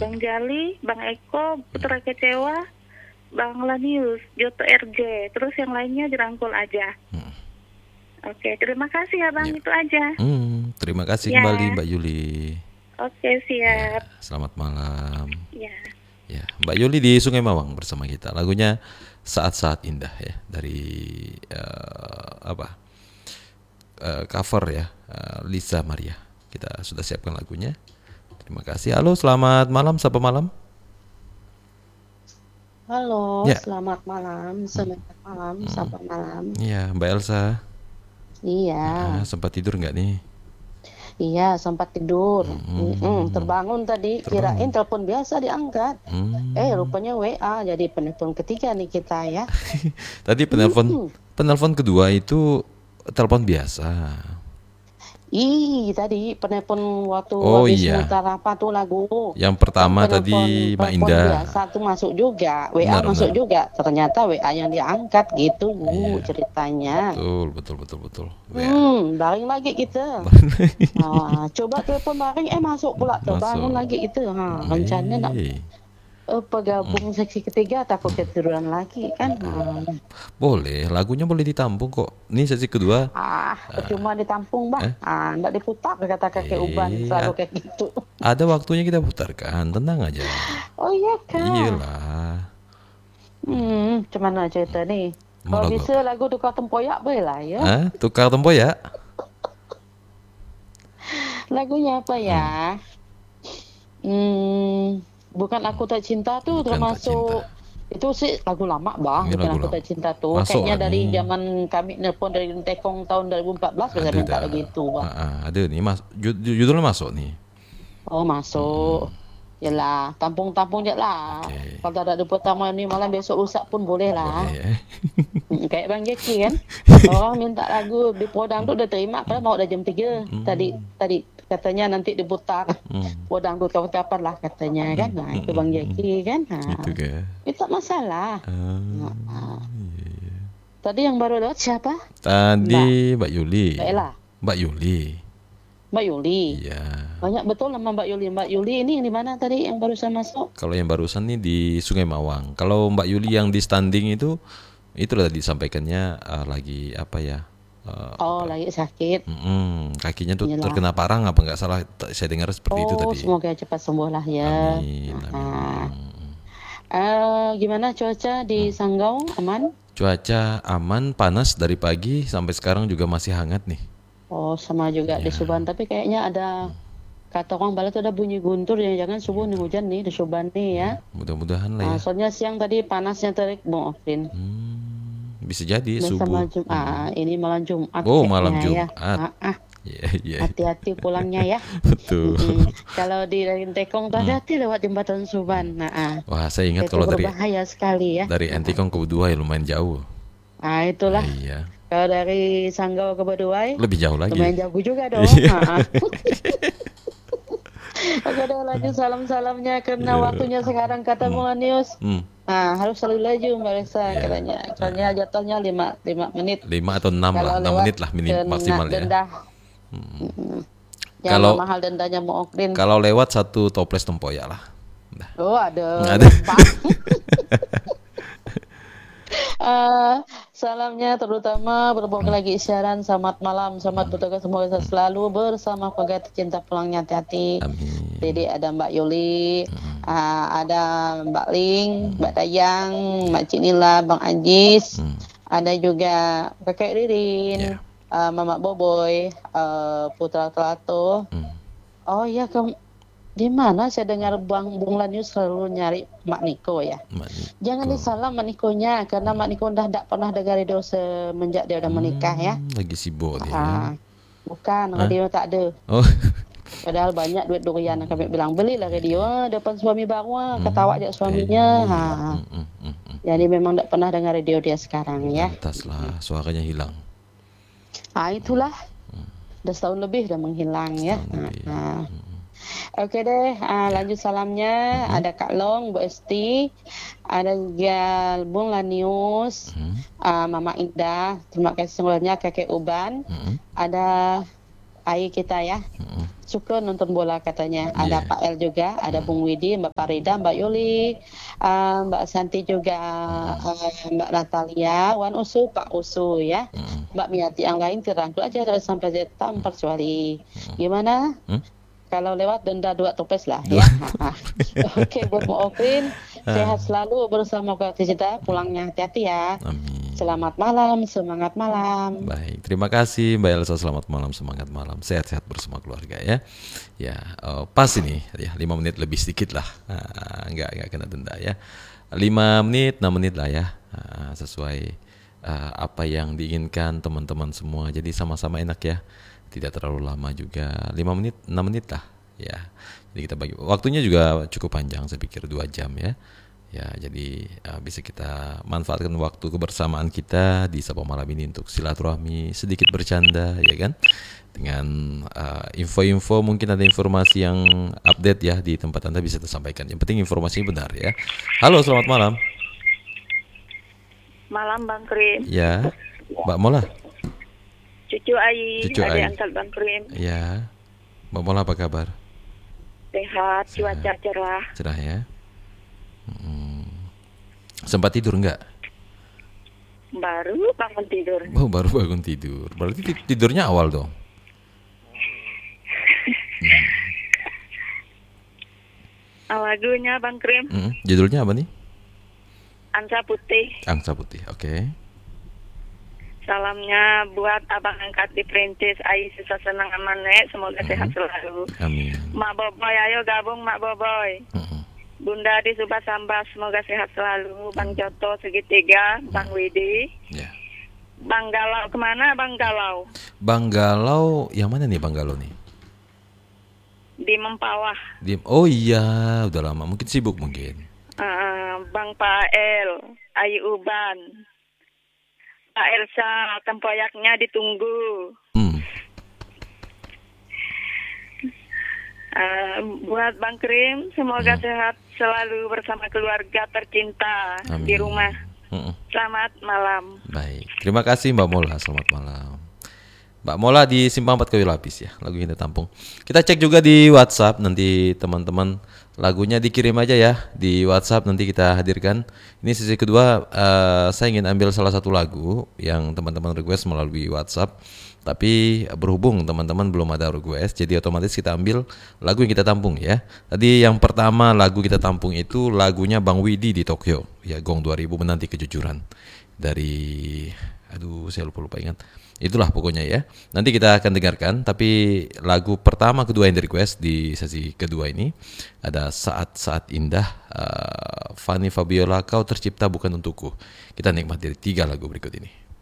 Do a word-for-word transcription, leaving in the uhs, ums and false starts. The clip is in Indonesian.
Bang Jali, Bang Eko, Putra Kecewa, Bang Lanius, Joto R J. Terus yang lainnya dirangkul aja. Hmm. Oke, terima kasih ya Bang, ya. Itu aja. Hmm, terima kasih ya. Kembali Mbak Yuli. Oke, siap. Ya, selamat malam. Ya. Ya, Mbak Yuli di Sungai Mawang bersama kita. Lagunya Saat-Saat Indah ya, dari uh, apa? Uh, cover ya, uh, Lisa Maria. Kita sudah siapkan lagunya. Terima kasih. Halo, selamat malam. Sapa malam. Halo, ya. Selamat malam. Selamat malam. Hmm. Sapa malam. Iya, Mbak Elsa. Iya. Nah, sempat tidur nggak nih? Iya, sempat tidur. Hmm. Hmm, terbangun tadi. Terbangun. Kirain telepon biasa diangkat. Hmm. Eh, rupanya W A. Jadi penelpon ketiga nih kita ya. Tadi penelpon hmm. penelpon kedua itu telepon biasa. Ih, tadi penelpon waktu oh, habis iya. mutar apa tuh lagu. Yang pertama penelpon, tadi Mbak Indah. Biasa tuh masuk juga, W A benar, masuk benar. juga. Ternyata W A yang diangkat gitu, Bu, iya. ceritanya. Betul, betul, betul, betul. Hmm, baring lagi kita. nah, coba telepon baring, eh masuk pula tuh, bangun lagi itu. Ha, rencana nak Uh, pegabung hmm. seksi ketiga takut ketiduran lagi kan. Hmm. Boleh, lagunya boleh ditampung kok. Ini sesi kedua. Ah, cuma uh, ditampung bah. Eh? Ah, enggak diputar kata kakek eh, Uban selalu kayak gitu. Ada waktunya kita putarkan, tenang aja. Oh iya kan. Iyalah. Hmm, cuman aja cerita nih. Kalau bisa lagu tukar tempoyak boleh lah ya. Hah? Tukar tempoyak? Lagunya apa ya? Hmm, hmm Bukan Aku Tak Cinta tuh bukan termasuk itu sih lagu lama bang. Ini bukan Aku lama. Tak Cinta tuh masuk kayaknya dari nih. Zaman kami nelpon dari Tekong tahun dua ribu empat belas bisa minta lagi itu bang. Ah, ada nih mas judulnya masuk nih. Oh masuk. Hmm. Yalah tampung-tampung je lah. Okay. Kalau tak ada pertama ni malam besok rusak pun boleh lah. Boleh, eh? Kayak Bang Jeki kan. Orang minta lagu di Podang tu dah terima padahal mau dah jam tiga. Hmm. Tadi tadi katanya nanti diputar. Hmm. Podang tu kapan-kapan lah katanya kan. Nah, itu Bang Jeki kan. Ha. Itu ke? Itu tak masalah. Uh, nah. iya, iya. Tadi yang baru lewat siapa? Tadi Mbak, Mbak Yuli. Mbak Ella. Mbak Yuli. Mbak Yuli. Iya. Banyak betul nama Mbak Yuli. Mbak Yuli ini yang di mana tadi yang barusan masuk? Kalau yang barusan nih di Sungai Mawang. Kalau Mbak Yuli yang di standing itu itu tadi disampaikannya uh, lagi apa ya? Uh, oh, apa? Lagi sakit. Mm-mm, kakinya tuh Yalah. terkena parah apa nggak salah? Saya dengar seperti oh, itu tadi. Semoga cepat sembuh lah ya. Amin. amin. Uh, uh, gimana cuaca di hmm. Sanggau? Aman? Cuaca aman, panas dari pagi sampai sekarang juga masih hangat nih. Oh sama juga ya. Di Suban tapi kayaknya ada kata orang bala tuh ada bunyi guntur ya jangan subuh nih hujan nih di Suban nih ya. Mudah-mudahan lah ya. Nah, soalnya siang tadi panasnya terik Bang Ofrin. Hmm, bisa jadi Biasa subuh. Malam Jumat. Hmm. Ah, ini malam Jumat. Oh malam Jumat. Ya. Ah, ah. Yeah, yeah. Hati-hati pulangnya ya. Betul. Hmm. Kalau di Entikong tuh hati-hati lewat jembatan Suban. Nah, ah. Wah saya ingat itu kalau dari berbahaya sekali ya. Dari Entikong ke Beduai lumayan jauh. Ah itulah. Ah, iya. Kalau dari Sanggau ke Beduai lebih jauh lagi. Lumayan jauh juga dong. Oke deh lanjut salam-salamnya karena yeah. waktunya sekarang kata hmm. Mulanius. Hmm. Nah harus selalu laju Mbak Resa yeah. katanya. Soalnya jatuhnya lima menit. lima atau enam lah, enam menit lah minim, maksimal ya. Denda. Hmm. Hmm. Kalau mahal dendanya mau Okrin. Kalau lewat satu toples tempoyak lah. Nah. Oh ada. Ada. Uh, salamnya terutama berbagi lagi siaran selamat malam selamat bertugas semoga selalu bersama keluarga tercinta pulangnya hati-hati. Amin. Jadi ada Mbak Yuli, hmm. uh, ada Mbak Ling, hmm. Mbak Dayang, Mbak Cinila, Bang Ajis, hmm. ada juga Kakek Ririn, yeah. uh, Mama Boboy, uh, Putra Telato. Hmm. Oh iya kamu di mana saya dengar Bang Bung Lanius selalu nyari Mak Niko ya. Niko. Jangan disalah Mak Nikonya karena Mak Niko udah tidak pernah dengar radio semenjak dia udah menikah ya. Hmm, lagi sibuk dia. Ah, bukan Hah? Radio tak ada. Oh. Padahal banyak duit durian kami bilang belilah radio depan suami baru hmm. ketawa aja suaminya. Eh, ha. Hmm, hmm, hmm, hmm. Jadi memang tidak pernah dengar radio dia sekarang ya. Pantaslah suaranya hilang. Ah itulah. Hmm. Udah setahun lebih udah menghilang setahun ya. Lebih. Nah, hmm. Oke deh, uh, lanjut salamnya. Mm-hmm. Ada Kak Long, Bu Esti, ada juga Bung Lanius, mm-hmm. uh, Mama Indah. Terima kasih semuanya Kakek Uban. Mm-hmm. Ada ayah kita ya. Mm-mm. Suka nonton bola katanya. Ada Iya. Pak El juga, ada Bung Widi, Mbak Farida, Mbak Yuli, uh, Mbak Santi juga, uh, Mbak Natalia, Wan Usu, Pak Usu ya. Mm-mm. Mbak Miati yang lain dirangkul aja dari sampai Z tanpa kecuali. Gimana? Hmm? Kalau lewat denda dua topes lah Dua ya. Oke, buat Mbak Okrin, sehat selalu bersama keluarga kita. Pulangnya hati-hati ya. Amin. Selamat malam, semangat malam. Baik, terima kasih Mbak Elsa, selamat malam, semangat malam, sehat-sehat bersama keluarga ya. Ya, uh, pas ini ya, lima menit lebih sedikit lah, uh, nggak nggak kena denda ya. Lima menit, enam menit lah ya, uh, sesuai uh, apa yang diinginkan teman-teman semua. Jadi sama-sama enak ya, tidak terlalu lama juga, lima menit, enam menit lah ya. Jadi kita bagi waktunya juga cukup panjang, saya pikir dua jam ya. Ya, jadi uh, bisa kita manfaatkan waktu kebersamaan kita di Sapa Malam ini untuk silaturahmi, sedikit bercanda, ya kan? Dengan uh, info-info, mungkin ada informasi yang update ya di tempat Anda bisa tersampaikan. Yang penting informasinya benar ya. Halo, selamat malam. Malam Bang Krim. Ya, Mbak Mola. Cucu Ayi, Cucu adik Ayi. angkat Bang Krim. Ya, Mbak Mola apa kabar? Sehat, cuaca cerah. Cerah ya. Hmm. Sempat tidur enggak? Baru bangun tidur. Oh, baru bangun tidur. Berarti tidurnya awal dong. Lagunya Bang Krim, Hmm. Judulnya apa nih? Angsa Putih. Angsa Putih. Oke. Salamnya buat abang angkat di Perintis, Ayi susah senang aman nek, semoga sehat selalu. Amin. Mak Boboy, ayo gabung Mak Boboy. Mm-mm. Bunda di Subah Sambas, semoga sehat selalu. Bang Joto segitiga, Bang Widi. Ya. Bang Galau kemana Bang Galau? Bang Galau, yang mana nih Bang Galau nih? Di Mempawah. Di, oh iya, udah lama. Mungkin sibuk mungkin. Uh, Bang Pael, Ayu Uban. Pak Elsa, tempoyaknya ditunggu. Hmm. Uh, buat Bang Krim, semoga Hmm. sehat selalu bersama keluarga tercinta Amin. di rumah. Mm-mm. Selamat malam. Baik, terima kasih Mbak Mola. Selamat malam. Mbak Mola di Simpang empat Kayu Lapis ya, lagu kita tampung. Kita cek juga di WhatsApp, nanti teman-teman lagunya dikirim aja ya di WhatsApp, nanti kita hadirkan. Ini sesi kedua, uh, saya ingin ambil salah satu lagu yang teman-teman request melalui WhatsApp. Tapi berhubung teman-teman belum ada request, jadi otomatis kita ambil lagu yang kita tampung ya. Tadi yang pertama lagu kita tampung itu lagunya Bang Widi di Tokyo, ya Gong dua ribu Menanti Kejujuran. Dari, aduh saya lupa-lupa ingat. Itulah pokoknya ya. Nanti kita akan dengarkan, tapi lagu pertama, kedua yang di request di sesi kedua ini ada Saat-Saat Indah, uh, Fanny Fabiola, Kau Tercipta Bukan Untukku. Kita nikmati dari tiga lagu berikut ini.